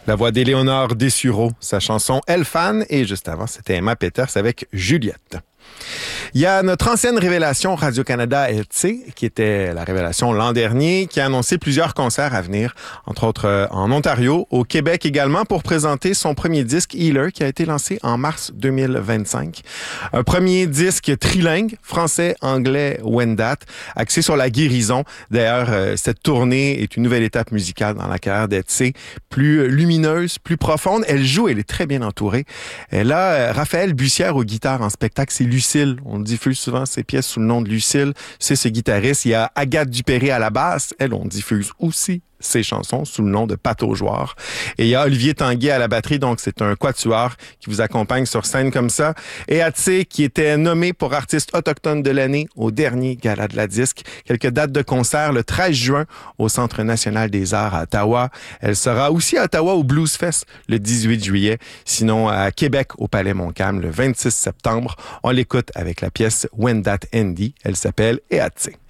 La voix d'Éléonore Dessureau, sa chanson Elle Fan, et juste avant, c'était Emma Peters avec Juliette. Il y a notre ancienne révélation Radio-Canada Etsy, qui était la révélation l'an dernier, qui a annoncé plusieurs concerts à venir, entre autres en Ontario, au Québec également, pour présenter son premier disque Healer, qui a été lancé en mars 2025. Un premier disque trilingue, français, anglais, Wendat, axé sur la guérison. D'ailleurs, cette tournée est une nouvelle étape musicale dans la carrière d'Etsy, plus lumineuse, plus profonde. Elle joue, elle est très bien entourée. Elle a Raphaël Bussière aux guitares en spectacle, c'est Lucille. On diffuse souvent ses pièces sous le nom de Lucille. C'est ce guitariste. Il y a Agathe Dupéré à la basse. Elle, on diffuse aussi ses chansons sous le nom de Pato Joueur. Et il y a Olivier Tanguay à la batterie, donc c'est un quatuor qui vous accompagne sur scène comme ça. Et Atsé, qui était nommé pour artiste autochtone de l'année au dernier Gala de la disque. Quelques dates de concert le 13 juin au Centre national des arts à Ottawa. Elle sera aussi à Ottawa au Blues Fest le 18 juillet. Sinon, à Québec, au Palais Montcalm, le 26 septembre. On l'écoute avec la pièce When That Andy. Elle s'appelle Eatsé.